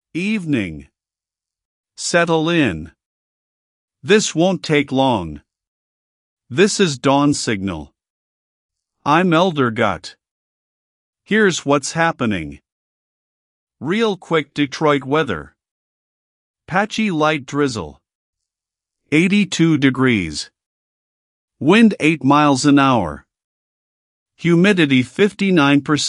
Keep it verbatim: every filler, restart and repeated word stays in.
Evening. Settle in. This won't take long. This is dawn signal. I'm Elder Gut. Here's what's happening. Real quick Detroit weather. Patchy light drizzle. eighty-two degrees. Wind eight miles an hour. Humidity fifty-nine percent.